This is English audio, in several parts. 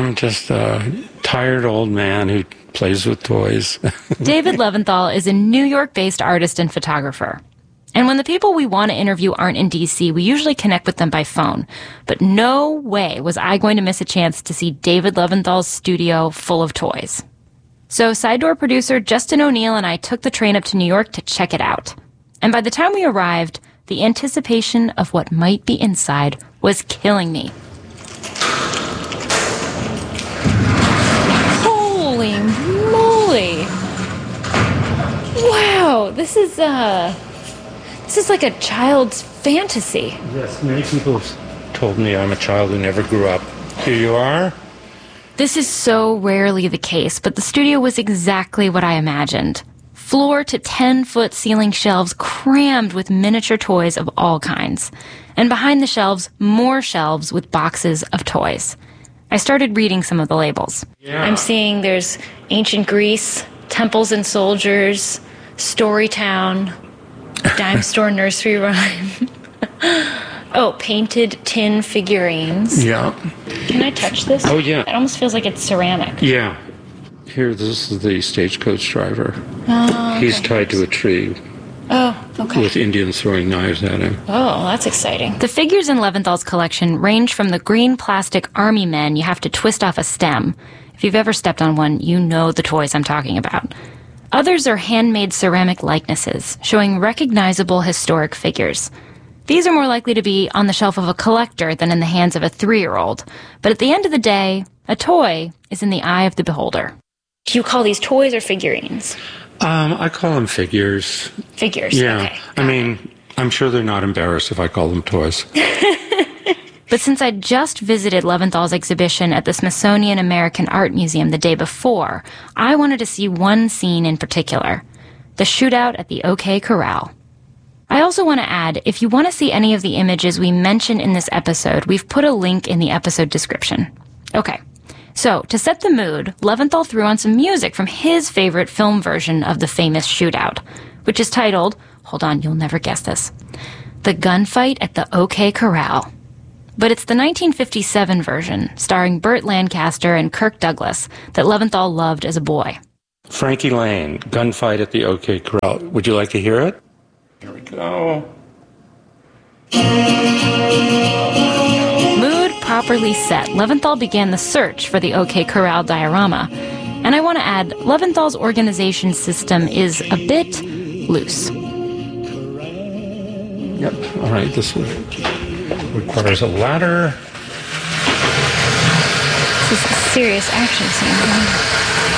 I'm just a tired old man who plays with toys. David Leventhal is a New York-based artist and photographer. And when the people we want to interview aren't in D.C., we usually connect with them by phone. But no way was I going to miss a chance to see David Leventhal's studio full of toys. So Side Door producer Justin O'Neill and I took the train up to New York to check it out. And by the time we arrived, the anticipation of what might be inside was killing me. Holy moly! Wow, this is like a child's fantasy. Yes, many people have told me I'm a child who never grew up. Here you are. This is so rarely the case, but the studio was exactly what I imagined. Floor to 10-foot ceiling shelves crammed with miniature toys of all kinds. And behind the shelves, more shelves with boxes of toys. I started reading some of the labels. Yeah. I'm seeing there's Ancient Greece, Temples and Soldiers, Storytown, Dime Store Nursery Rhyme. Oh, painted tin figurines. Yeah. Can I touch this? Oh, yeah. It almost feels like it's ceramic. Yeah. Here, this is the stagecoach driver. Oh, okay. He's tied to a tree. Oh, okay. With Indians throwing knives at him. Oh, that's exciting. The figures in Leventhal's collection range from the green plastic army men you have to twist off a stem. If you've ever stepped on one, you know the toys I'm talking about. Others are handmade ceramic likenesses, showing recognizable historic figures. These are more likely to be on the shelf of a collector than in the hands of a 3-year-old. But at the end of the day, a toy is in the eye of the beholder. Do you call these toys or figurines? I call them figures. Figures, yeah. Okay. I mean, I'm sure they're not embarrassed if I call them toys. But since I'd just visited Leventhal's exhibition at the Smithsonian American Art Museum the day before, I wanted to see one scene in particular, the shootout at the OK Corral. I also want to add, if you want to see any of the images we mention in this episode, we've put a link in the episode description. Okay, so to set the mood, Leventhal threw on some music from his favorite film version of the famous shootout, which is titled, hold on, you'll never guess this, The Gunfight at the OK Corral. But it's the 1957 version, starring Burt Lancaster and Kirk Douglas, that Leventhal loved as a boy. Frankie Lane, Gunfight at the OK Corral. Would you like to hear it? Here we go. Mood properly set, Leventhal began the search for the OK Corral diorama. And I want to add, Leventhal's organization system is a bit loose. Yep. All right, this requires a ladder. This is a serious action scene.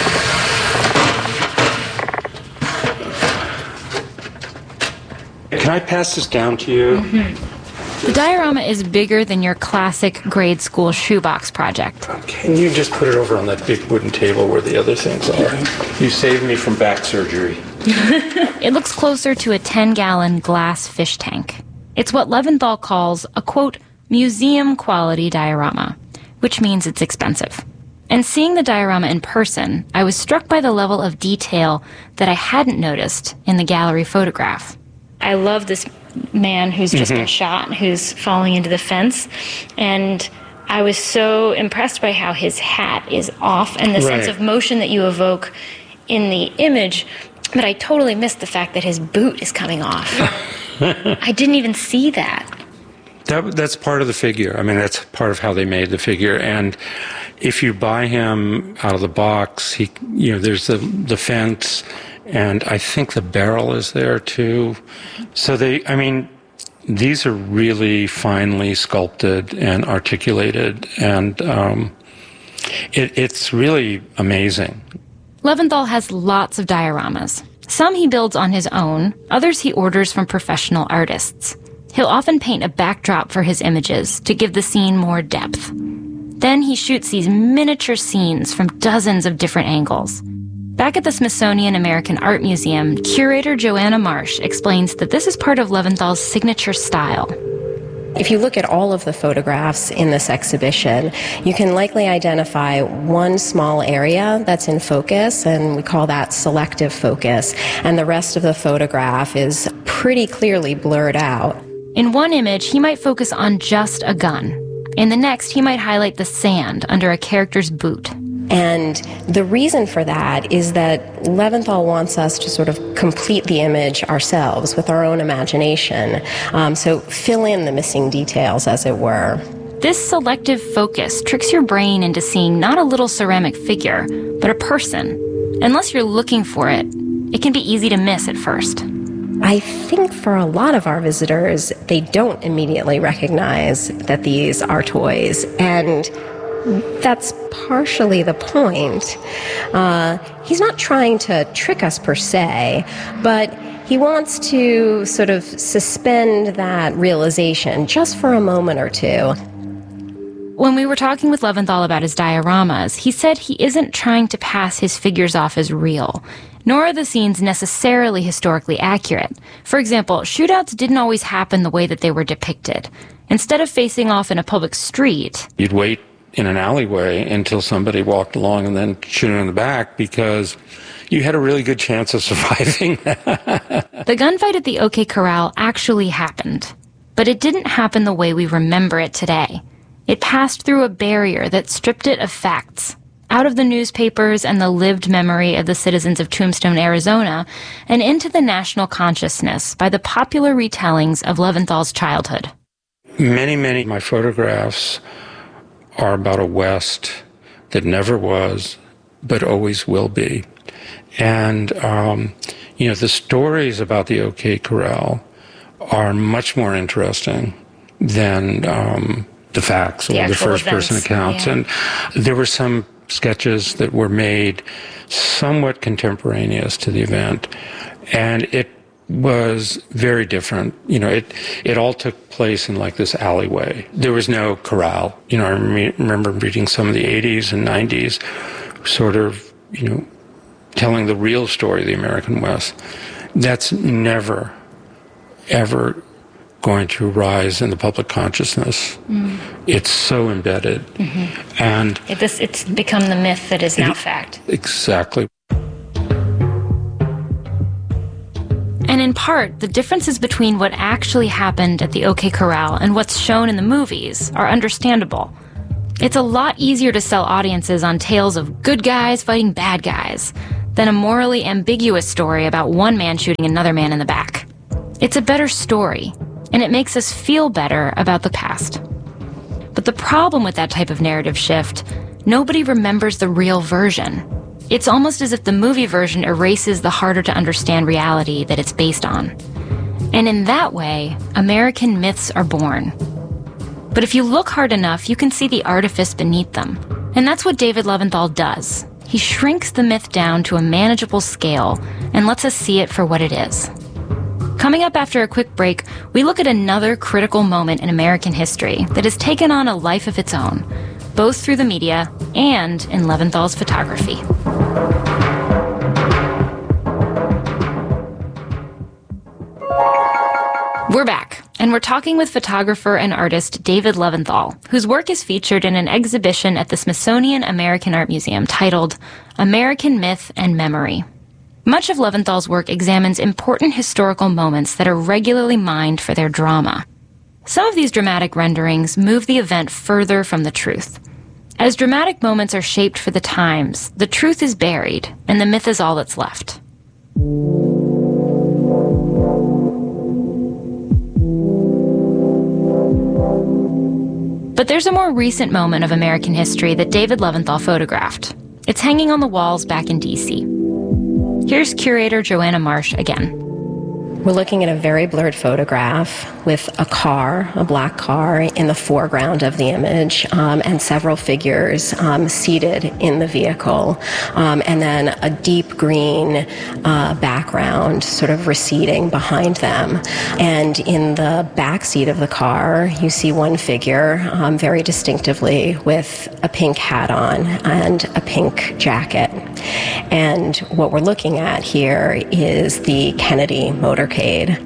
Can I pass this down to you? Mm-hmm. The diorama is bigger than your classic grade school shoebox project. Can you just put it over on that big wooden table where the other things are? You saved me from back surgery. It looks closer to a 10-gallon glass fish tank. It's what Leventhal calls a, quote, museum-quality diorama, which means it's expensive. And seeing the diorama in person, I was struck by the level of detail that I hadn't noticed in the gallery photograph. I love this man who's just been shot, who's falling into the fence, and I was so impressed by how his hat is off and the sense of motion that you evoke in the image, but I totally missed the fact that his boot is coming off. I didn't even see that. That's part of the figure. I mean, that's part of how they made the figure. And if you buy him out of the box, there's the fence, and I think the barrel is there too. So these are really finely sculpted and articulated, and it's really amazing. Leventhal has lots of dioramas. Some he builds on his own, others he orders from professional artists. He'll often paint a backdrop for his images to give the scene more depth. Then he shoots these miniature scenes from dozens of different angles. Back at the Smithsonian American Art Museum, curator Joanna Marsh explains that this is part of Leventhal's signature style. If you look at all of the photographs in this exhibition, you can likely identify one small area that's in focus, and we call that selective focus, and the rest of the photograph is pretty clearly blurred out. In one image, he might focus on just a gun. In the next, he might highlight the sand under a character's boot. And the reason for that is that Leventhal wants us to sort of complete the image ourselves with our own imagination. So fill in the missing details, as it were. This selective focus tricks your brain into seeing not a little ceramic figure, but a person. Unless you're looking for it, it can be easy to miss at first. I think for a lot of our visitors, they don't immediately recognize that these are toys, and that's partially the point. He's not trying to trick us per se, but he wants to sort of suspend that realization just for a moment or two. When we were talking with Leventhal about his dioramas, he said he isn't trying to pass his figures off as real, nor are the scenes necessarily historically accurate. For example, shootouts didn't always happen the way that they were depicted. Instead of facing off in a public street, you'd wait in an alleyway until somebody walked along and then shoot him in the back because you had a really good chance of surviving. The gunfight at the OK Corral actually happened, but it didn't happen the way we remember it today. It passed through a barrier that stripped it of facts, out of the newspapers and the lived memory of the citizens of Tombstone, Arizona, and into the national consciousness by the popular retellings of Leventhal's childhood. Many of my photographs are about a West that never was, but always will be. And, the stories about the OK Corral are much more interesting than the facts or the first-person accounts. Yeah. And there were some sketches that were made somewhat contemporaneous to the event, and it was very different. It all took place in like this alleyway. There was no corral. I remember reading some of the 80s and 90s sort of, telling the real story of the American West. That's never, ever going to rise in the public consciousness. It's so embedded. Mm-hmm. And it's become the myth that is now fact. Exactly. And in part, the differences between what actually happened at the OK Corral and what's shown in the movies are understandable. It's a lot easier to sell audiences on tales of good guys fighting bad guys than a morally ambiguous story about one man shooting another man in the back. It's a better story, and it makes us feel better about the past. But the problem with that type of narrative shift, nobody remembers the real version. It's almost as if the movie version erases the harder-to-understand reality that it's based on. And in that way, American myths are born. But if you look hard enough, you can see the artifice beneath them. And that's what David Leventhal does. He shrinks the myth down to a manageable scale and lets us see it for what it is. Coming up after a quick break, we look at another critical moment in American history that has taken on a life of its own, both through the media and in Leventhal's photography. We're back, and we're talking with photographer and artist David Leventhal, whose work is featured in an exhibition at the Smithsonian American Art Museum titled American Myth and Memory. Much of Leventhal's work examines important historical moments that are regularly mined for their drama. Some of these dramatic renderings move the event further from the truth. As dramatic moments are shaped for the times, the truth is buried, and the myth is all that's left. But there's a more recent moment of American history that David Leventhal photographed. It's hanging on the walls back in D.C. Here's curator Joanna Marsh again. We're looking at a very blurred photograph with a car, a black car, in the foreground of the image, and several figures seated in the vehicle, and then a deep green background sort of receding behind them. And in the back seat of the car, you see one figure very distinctively with a pink hat on and a pink jacket. And what we're looking at here is the Kennedy motorcade.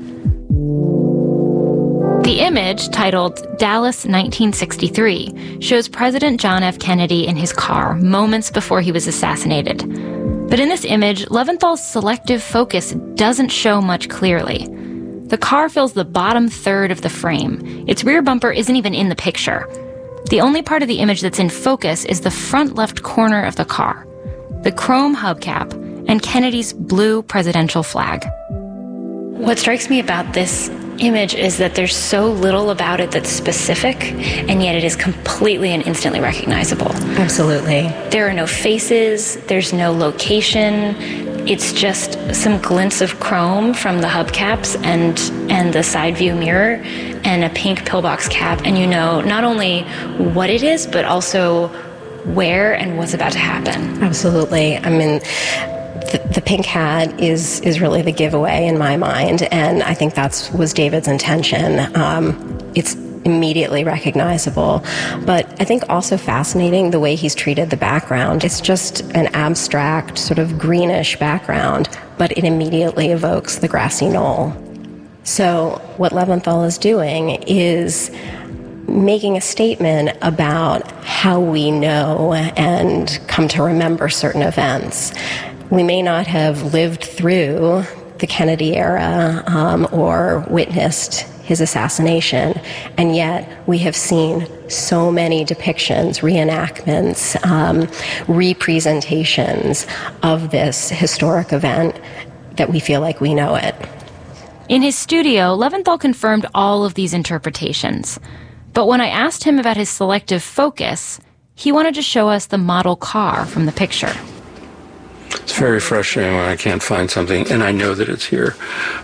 The image, titled Dallas 1963, shows President John F. Kennedy in his car moments before he was assassinated. But in this image, Leventhal's selective focus doesn't show much clearly. The car fills the bottom third of the frame. Its rear bumper isn't even in the picture. The only part of the image that's in focus is the front left corner of the car, the chrome hubcap, and Kennedy's blue presidential flag. What strikes me about this image is that there's so little about it that's specific, and yet it is completely and instantly recognizable. Absolutely. There are no faces, there's no location. It's just some glints of chrome from the hubcaps and the side view mirror and a pink pillbox cap, and you know not only what it is, but also where and what's about to happen. Absolutely. I mean, the pink hat is really the giveaway in my mind, and I think was David's intention. It's immediately recognizable, but I think also fascinating the way he's treated the background. It's just an abstract, sort of greenish background, but it immediately evokes the grassy knoll. So what Leventhal is doing is making a statement about how we know and come to remember certain events. We may not have lived through the Kennedy era or witnessed his assassination, and yet we have seen so many depictions, reenactments, representations of this historic event that we feel like we know it. In his studio, Leventhal confirmed all of these interpretations. But when I asked him about his selective focus, he wanted to show us the model car from the picture. It's very frustrating when I can't find something, and I know that it's here.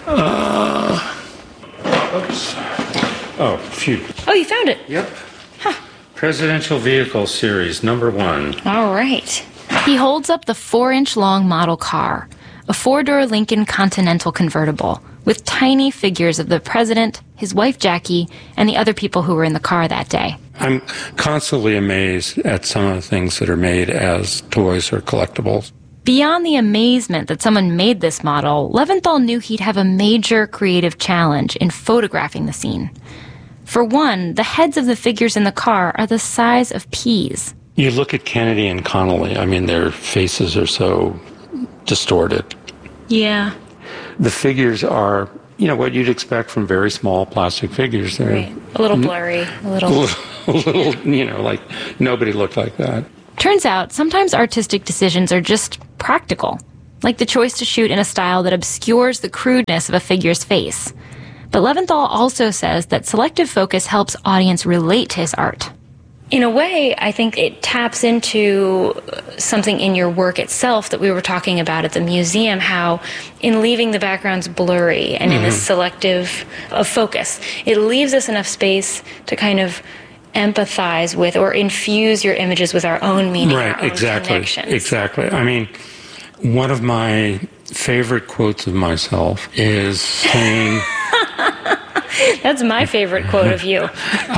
Oops. Oh, phew. Oh, you found it? Yep. Huh. Presidential Vehicle Series, number 1. All right. He holds up the 4-inch-long model car, a 4-door Lincoln Continental convertible, with tiny figures of the president, his wife Jackie, and the other people who were in the car that day. I'm constantly amazed at some of the things that are made as toys or collectibles. Beyond the amazement that someone made this model, Leventhal knew he'd have a major creative challenge in photographing the scene. For one, the heads of the figures in the car are the size of peas. You look at Kennedy and Connolly, I mean, their faces are so distorted. Yeah. The figures are, you know, what you'd expect from very small plastic figures. They're right. A little blurry, a little, you know, like nobody looked like that. Turns out, sometimes artistic decisions are just practical, like the choice to shoot in a style that obscures the crudeness of a figure's face. But Leventhal also says that selective focus helps audience relate to his art. In a way, I think it taps into something in your work itself that we were talking about at the museum, how in leaving the backgrounds blurry and in this selective focus, it leaves us enough space to kind of empathize with or infuse your images with our own meaning, right, our own connections. Exactly. I mean, one of my favorite quotes of myself is saying... That's my favorite quote of you.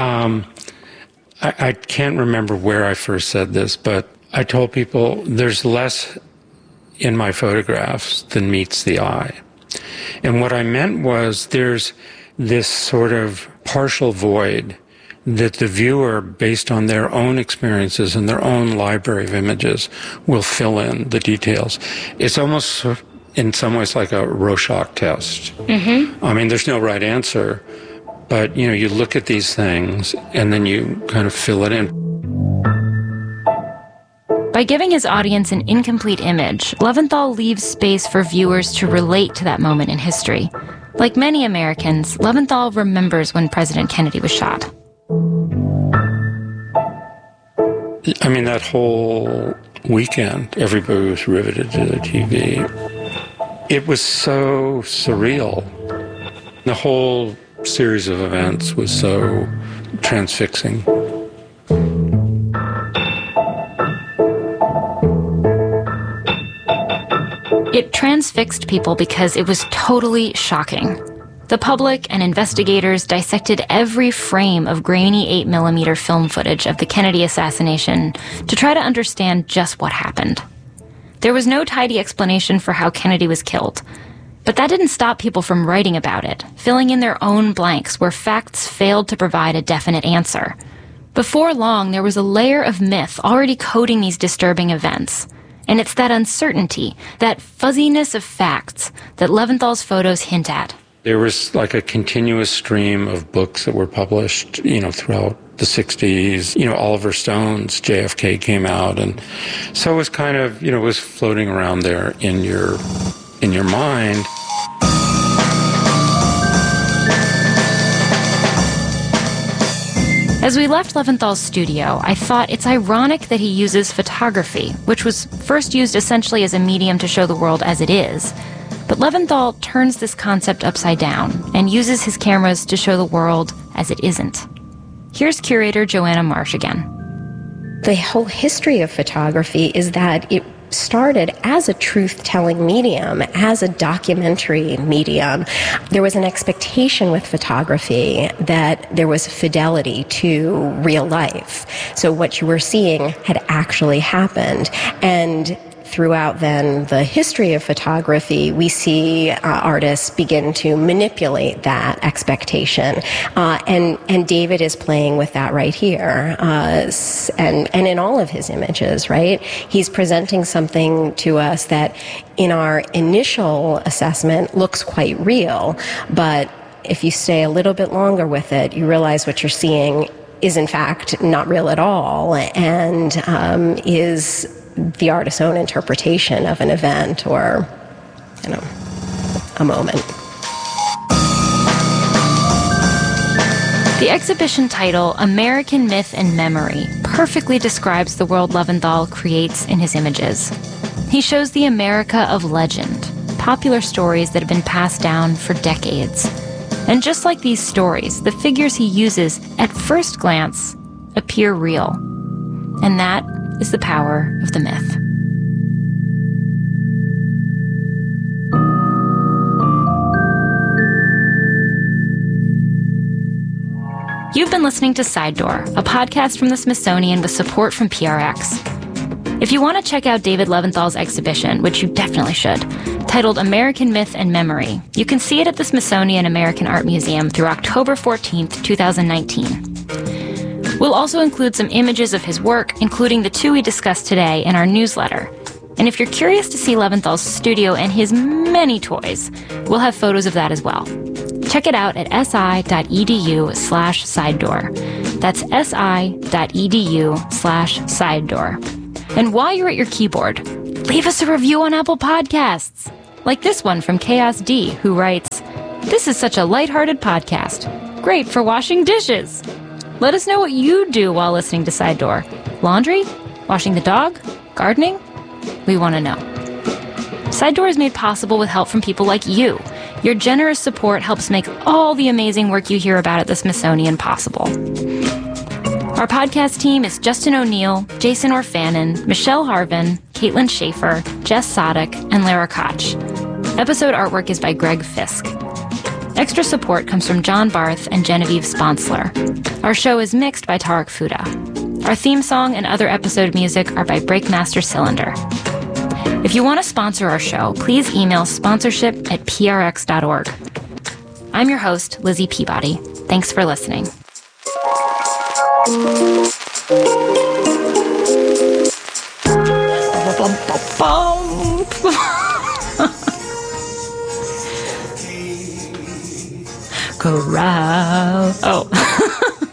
I can't remember where I first said this, but I told people there's less in my photographs than meets the eye. And what I meant was there's this sort of partial void that the viewer, based on their own experiences and their own library of images, will fill in the details. It's almost, in some ways, like a Rorschach test. Mm-hmm. I mean, there's no right answer, but, you know, you look at these things and then you kind of fill it in. By giving his audience an incomplete image, Leventhal leaves space for viewers to relate to that moment in history. Like many Americans, Leventhal remembers when President Kennedy was shot. I mean, that whole weekend, everybody was riveted to the TV. It was so surreal. The whole series of events was so transfixing. It transfixed people because it was totally shocking. The public and investigators dissected every frame of grainy 8mm film footage of the Kennedy assassination to try to understand just what happened. There was no tidy explanation for how Kennedy was killed, but that didn't stop people from writing about it, filling in their own blanks where facts failed to provide a definite answer. Before long, there was a layer of myth already coding these disturbing events. And it's that uncertainty, that fuzziness of facts, that Leventhal's photos hint at. There was like a continuous stream of books that were published, you know, throughout the 60s, Oliver Stone's JFK came out. And so it was kind of, it was floating around there in your mind. As we left Leventhal's studio, I thought it's ironic that he uses photography, which was first used essentially as a medium to show the world as it is. But Leventhal turns this concept upside down and uses his cameras to show the world as it isn't. Here's curator Joanna Marsh again. The whole history of photography is that it started as a truth-telling medium, as a documentary medium. There was an expectation with photography that there was fidelity to real life. So what you were seeing had actually happened. And throughout then the history of photography, we see artists begin to manipulate that expectation. And David is playing with that right here. And in all of his images, right? He's presenting something to us that in our initial assessment looks quite real. But if you stay a little bit longer with it, you realize what you're seeing is in fact not real at all, and is the artist's own interpretation of an event or, a moment. The exhibition title, American Myth and Memory, perfectly describes the world Leventhal creates in his images. He shows the America of legend, popular stories that have been passed down for decades. And just like these stories, the figures he uses, at first glance, appear real. And that is the power of the myth. You've been listening to Side Door, a podcast from the Smithsonian with support from PRX. If you want to check out David Leventhal's exhibition, which you definitely should, titled American Myth and Memory, you can see it at the Smithsonian American Art Museum through October 14th, 2019. We'll also include some images of his work, including the two we discussed today, in our newsletter. And if you're curious to see Leventhal's studio and his many toys, we'll have photos of that as well. Check it out at si.edu/sidedoor. That's si.edu/sidedoor. And while you're at your keyboard, leave us a review on Apple Podcasts. Like this one from Chaos D, who writes, "This is such a lighthearted podcast. Great for washing dishes." Let us know what you do while listening to Side Door. Laundry? Washing the dog? Gardening? We want to know. Side Door is made possible with help from people like you. Your generous support helps make all the amazing work you hear about at the Smithsonian possible. Our podcast team is Justin O'Neill, Jason Orfanon, Michelle Harvin, Caitlin Schaefer, Jess Sadek, and Lara Koch. Episode artwork is by Greg Fisk. Extra support comes from John Barth and Genevieve Sponsler. Our show is mixed by Tarek Fuda. Our theme song and other episode music are by Breakmaster Cylinder. If you want to sponsor our show, please email sponsorship@prx.org. I'm your host, Lizzie Peabody. Thanks for listening. Corral. Oh.